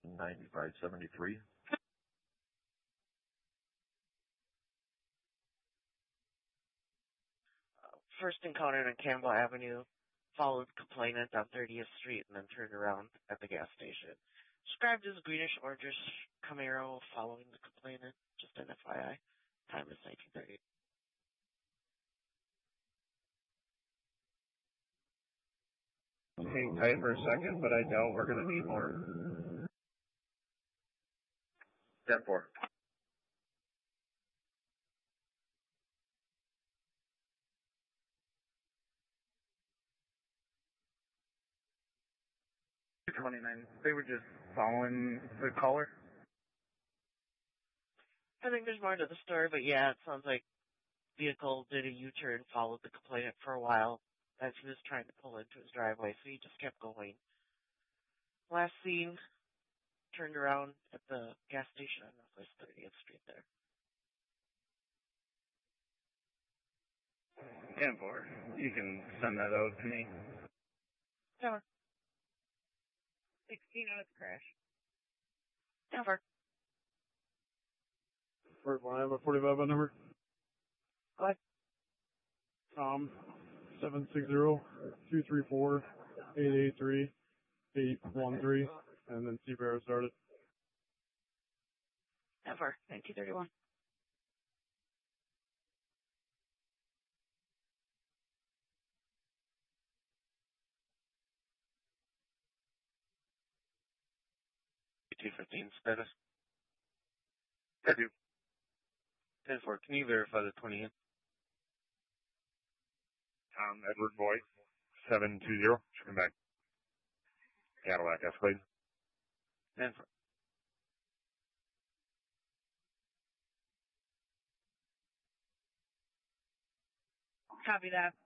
9573. First encountered on Campbell Avenue, followed complainant on 30th Street, and then turned around at the gas station. Described as greenish-orangish Camaro following the complainant, just an FYI. Time is 1930. Hang tight for a second, but I doubt we're going to need more. 10-4. They were just following the caller? I think there's more to the story, but yeah, it sounds like vehicle did a U-turn, followed the complainant for a while as he was trying to pull into his driveway, so he just kept going. Last seen, turned around at the gas station on Northwest 30th Street there. 10-4. You can send that out to me. Never. 16 on its crash. Never. First one, I have a 45 number. What? 760-234-883-813, and then Seabear started. Never. 1931. T15 status. I do. 10-4. Can you verify the 20 in? Tom Edward Boyd, 720. Should come back. Cadillac Escalade. 10-4. Copy that.